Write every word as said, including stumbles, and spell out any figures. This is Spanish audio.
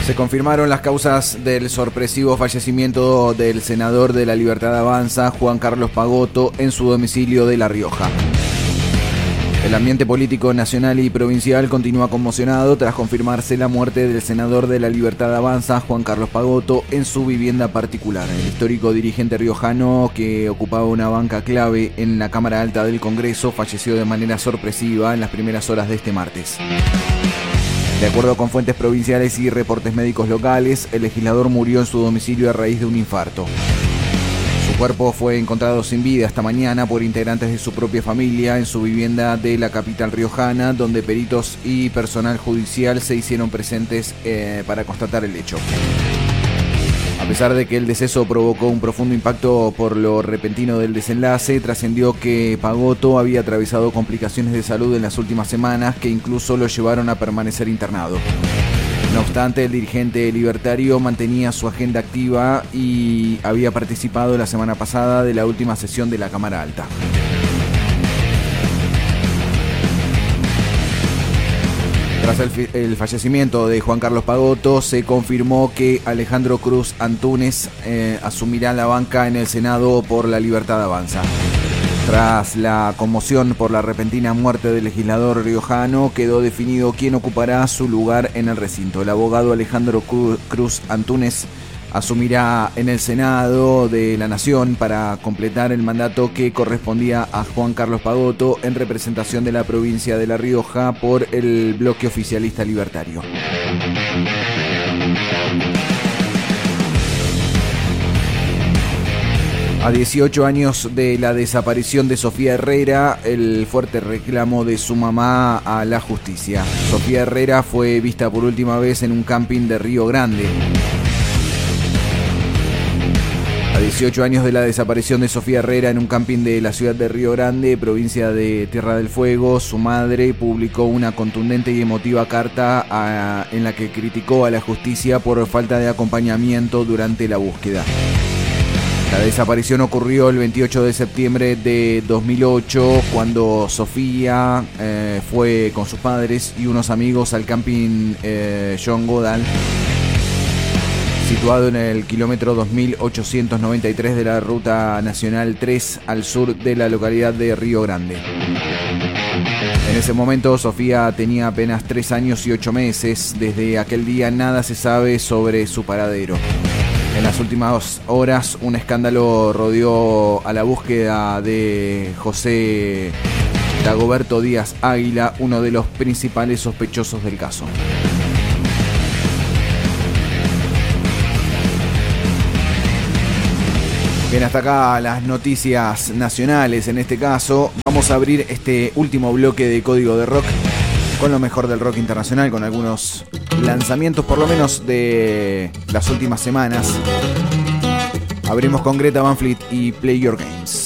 Se confirmaron las causas del sorpresivo fallecimiento del senador de La Libertad Avanza, Juan Carlos Pagotto, en su domicilio de La Rioja. El ambiente político nacional y provincial continúa conmocionado tras confirmarse la muerte del senador de La Libertad Avanza, Juan Carlos Pagotto, en su vivienda particular. El histórico dirigente riojano, que ocupaba una banca clave en la Cámara Alta del Congreso, falleció de manera sorpresiva en las primeras horas de este martes. De acuerdo con fuentes provinciales y reportes médicos locales, el legislador murió en su domicilio a raíz de un infarto. Su cuerpo fue encontrado sin vida esta mañana por integrantes de su propia familia en su vivienda de la capital riojana, donde peritos y personal judicial se hicieron presentes eh, para constatar el hecho. A pesar de que el deceso provocó un profundo impacto por lo repentino del desenlace, trascendió que Pagotto había atravesado complicaciones de salud en las últimas semanas que incluso lo llevaron a permanecer internado. No obstante, el dirigente libertario mantenía su agenda activa y había participado la semana pasada de la última sesión de la Cámara Alta. Tras el, el fallecimiento de Juan Carlos Pagotto, se confirmó que Alejandro Cruz Antúnez eh, asumirá la banca en el Senado por La Libertad Avanza. Tras la conmoción por la repentina muerte del legislador riojano, quedó definido quién ocupará su lugar en el recinto. El abogado Alejandro Cruz Antúnez asumirá en el Senado de la Nación para completar el mandato que correspondía a Juan Carlos Pagotto en representación de la provincia de La Rioja por el bloque oficialista libertario. A dieciocho años de la desaparición de Sofía Herrera, el fuerte reclamo de su mamá a la justicia. Sofía Herrera fue vista por última vez en un camping de Río Grande. A dieciocho años de la desaparición de Sofía Herrera en un camping de la ciudad de Río Grande, provincia de Tierra del Fuego, su madre publicó una contundente y emotiva carta a, en la que criticó a la justicia por falta de acompañamiento durante la búsqueda. La desaparición ocurrió el veintiocho de septiembre de dos mil ocho, cuando Sofía eh, fue con sus padres y unos amigos al camping eh, John Godal, situado en el kilómetro dos mil ochocientos noventa y tres de la Ruta Nacional tres al sur de la localidad de Río Grande. En ese momento Sofía tenía apenas tres años y ocho meses. Desde aquel día nada se sabe sobre su paradero. En las últimas horas un escándalo rodeó a la búsqueda de José Dagoberto Díaz Águila, uno de los principales sospechosos del caso. Bien, hasta acá las noticias nacionales. En este caso vamos a abrir este último bloque de Código de Rock con lo mejor del rock internacional, con algunos lanzamientos por lo menos de las últimas semanas. Abrimos con Greta Van Fleet y Play Your Games.